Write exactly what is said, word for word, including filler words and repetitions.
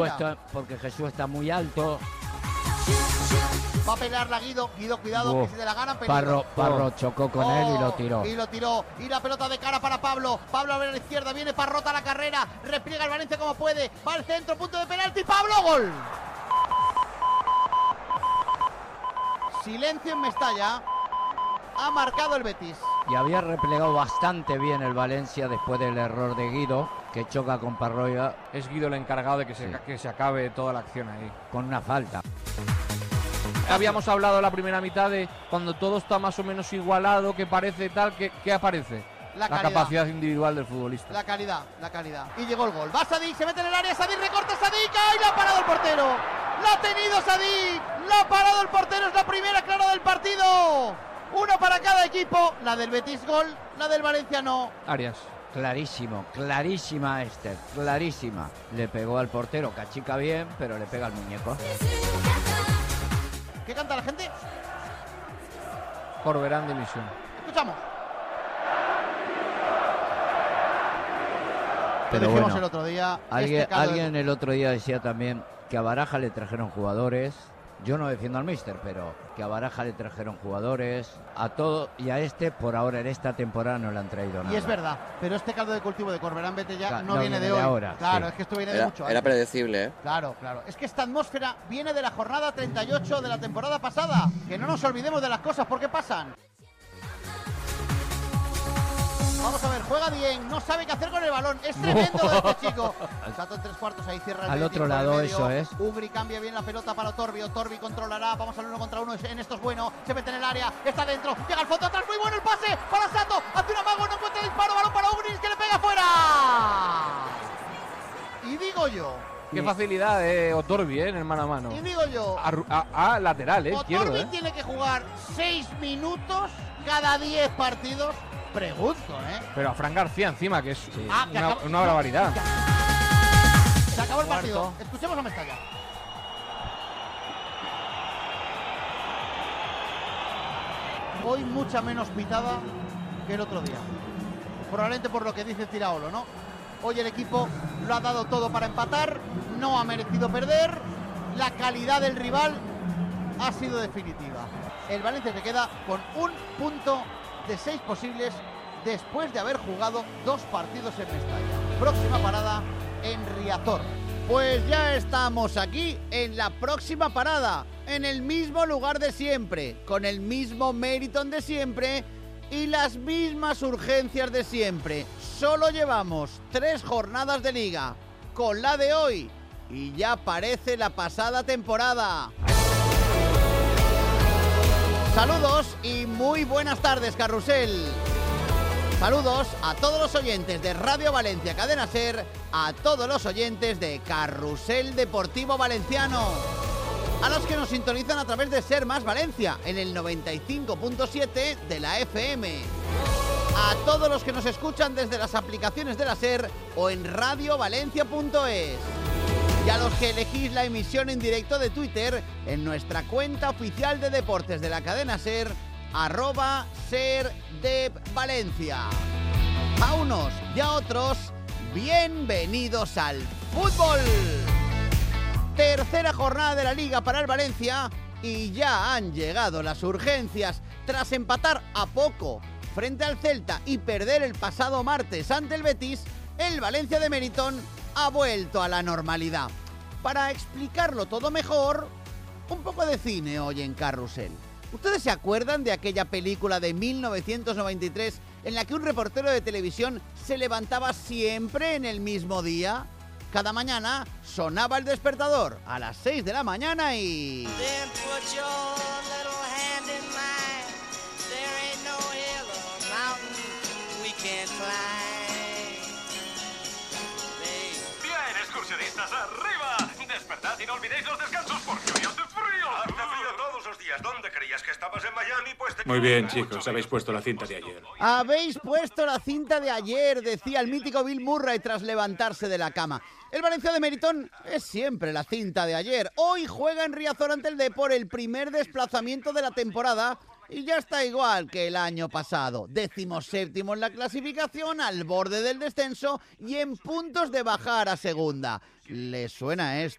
Porque Jesús está muy alto. Va a pelearla Guido, Guido, cuidado, Oh. que si te la ganan, Parro, Parro oh. chocó con oh. él y lo tiró. Y lo tiró. Y la pelota de cara para Pablo. Pablo a la izquierda, viene Parrota a la carrera. Repliega el Valencia como puede. Va al centro, punto de penalti. Pablo, gol. Silencio en Mestalla. Ha marcado el Betis. Y había replegado bastante bien el Valencia después del error de Guido, que choca con Parroya. Es Guido el encargado de que se, Sí. que se acabe toda la acción ahí. Con una falta. Habíamos hablado en la primera mitad de cuando todo está más o menos igualado, que parece tal, que, ¿qué aparece? La, La capacidad individual del futbolista. La calidad, la calidad. Y llegó el gol. Va Sadik, se mete en el área. Sadik recorta Sadik. ¡Ay, la ha parado el portero! ¡La ha tenido Sadik! ¡La ha parado el portero! Es la primera clara del partido. Uno para cada equipo. La del Betis gol, la del Valencia no. Arias. Clarísimo, clarísima Esther, clarísima. Le pegó al portero, cachica bien, pero le pega al muñeco. ¿Qué canta la gente? Corberán dimisión. Escuchamos. Pero dijimos bueno, el otro día. Alguien, este caldo alguien de... el otro día decía también que a Baraja le trajeron jugadores. Yo no defiendo al míster, pero que a Baraja le trajeron jugadores, a todo, y a este por ahora en esta temporada no le han traído nada. Y es verdad, pero este caldo de cultivo de Corberán Vete ya Claro, no, no viene, viene de hoy. de ahora, claro, sí. es que esto viene de Era, mucho era antes. predecible, ¿eh? Claro, claro. Es que esta atmósfera viene de la jornada treinta y ocho de la temporada pasada. Que no nos olvidemos de las cosas porque pasan. Vamos a ver, juega bien, no sabe qué hacer con el balón. Es tremendo este chico. Salto en tres cuartos, ahí cierra el Al Betis otro por el lado, medio. eso es. Ugri cambia bien la pelota para Otorbi. Otorbi controlará, vamos al uno contra uno. En esto es bueno, se mete en el área, está dentro, llega al fondo atrás, muy bueno el pase para Sato. Hace un amago, no encuentra el disparo, balón para Ugri que le pega fuera. Y digo yo. Qué facilidad de Otorbi, ¿eh? En el mano a mano. Y digo yo. A, a, a lateral, ¿eh? Izquierdo, Otorbi ¿eh? tiene que jugar seis minutos cada diez partidos. Pregunto, ¿eh? Pero a Fran García encima, que es Sí. Ah, que una, acaba- una barbaridad. Se acabó el partido. Cuarto. Escuchemos a Mestalla. Hoy mucha menos pitada que el otro día. Probablemente por lo que dice Tiraolo, ¿no? Hoy el equipo lo ha dado todo para empatar, no ha merecido perder, la calidad del rival ha sido definitiva. El Valencia se queda con un punto de seis posibles después de haber jugado dos partidos en Mestalla. Próxima parada en Riazor. Pues ya estamos aquí en la próxima parada, en el mismo lugar de siempre, con el mismo Meriton de siempre y las mismas urgencias de siempre. Solo llevamos tres jornadas de liga, con la de hoy, y ya parece la pasada temporada. Saludos y muy buenas tardes, Carrusel. Saludos a todos los oyentes de Radio Valencia Cadena Ser, a todos los oyentes de Carrusel Deportivo Valenciano, a los que nos sintonizan a través de Ser Más Valencia en el noventa y cinco punto siete de la F M, a todos los que nos escuchan desde las aplicaciones de la Ser o en radio valencia punto es, y a los que elegís la emisión en directo de Twitter en nuestra cuenta oficial de deportes de la cadena Ser, arroba SerDevValencia. A unos y a otros, bienvenidos al fútbol. Tercera jornada de la Liga para el Valencia y ya han llegado las urgencias. Tras empatar a poco frente al Celta y perder el pasado martes ante el Betis, el Valencia de Meriton ha vuelto a la normalidad. Para explicarlo todo mejor, un poco de cine hoy en Carrusel. ¿Ustedes se acuerdan de aquella película de mil novecientos noventa y tres en la que un reportero de televisión se levantaba siempre en el mismo día? Cada mañana sonaba el despertador a las seis de la mañana y... Bien, excursionistas, arriba. Despertad y no olvidéis los descansos porque hoy hace frío. Hace frío todos los días. ¿Dónde creías que estabas en Miami? Pues te Muy bien, equivocas chicos, mucho. habéis puesto la cinta de ayer. Habéis puesto la cinta de ayer, decía el mítico Bill Murray tras levantarse de la cama. El Valencia de Meriton es siempre la cinta de ayer. Hoy juega en Riazor ante el Depor el primer desplazamiento de la temporada y ya está igual que el año pasado. Decimoséptimo en la clasificación, al borde del descenso y en puntos de bajar a segunda. ¿Les suena esto?